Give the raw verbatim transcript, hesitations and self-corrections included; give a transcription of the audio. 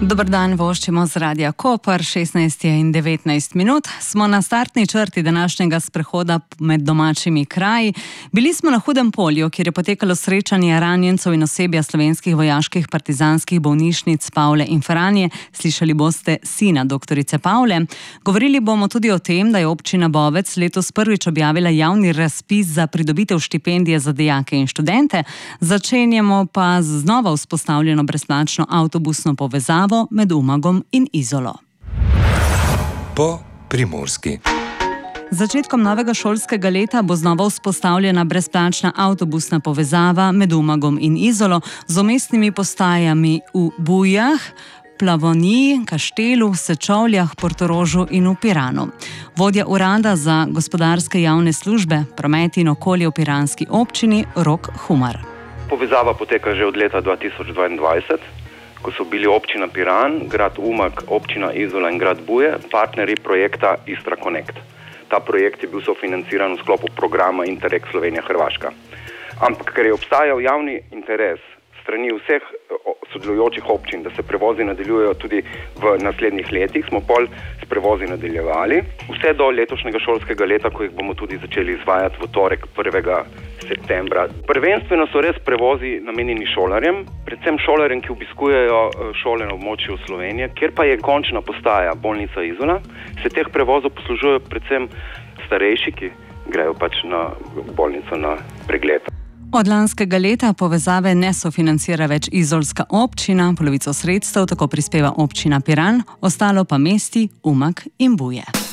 Dober dan, voščimo z Radia Koper, šestnajst in devetnajst minut. Smo na startni črti današnjega sprehoda med domačimi kraji. Bili smo na Hudem polju, kjer je potekalo srečanje ranjencev in osebja slovenskih vojaških partizanskih bolnišnic Pavle in Franje. Slišali boste sina doktorice Pavle. Govorili bomo tudi o tem, da je občina Bovec letos prvič objavila javni razpis za pridobitev štipendije za dijake in študente. Začenjamo pa z znova vzpostavljeno brezplačno avtobusno povezavo med Umagom in Izolo. Po Primorski. Z začetkom novega šolskega leta bo znova vzpostavljena brezplačna avtobusna povezava med Umagom in Izolo z umestnimi postajami v Bujah, Plavoniji, Kaštelu, Sečovljah, Portorožu in v Piranu. Vodja urada za gospodarske javne službe, promet in okolje v piranski občini Rok Humar. Povezava poteka že od leta dva tisoč dvaindvajset, ko so bili občina Piran, grad Umag, občina Izola in grad Buje partnerji projekta Istra Connect. Ta projekt je bil sofinanciran v sklopu programa Interreg Slovenija-Hrvaška. Ampak ker je obstajal javni interes strani vseh sodelujočih občin, da se prevozi nadaljujejo tudi v naslednjih letih, smo pol s prevozi nadaljevali. Vse do letošnjega šolskega leta, ko jih bomo tudi začeli izvajati v torek prvega septembra. Prvenstveno so res prevozi namenjeni šolarjem, predvsem šolarjem, ki obiskujejo šole na območju Slovenije, kjer pa je končna postaja bolnica Izola, se teh prevozov poslužujejo predvsem starejši, ki grejo pač na bolnico na pregled. Od lanskega leta povezave ne sofinancira več izolska občina, polovico sredstev tako prispeva občina Piran, ostalo pa mesti Umag in Buje.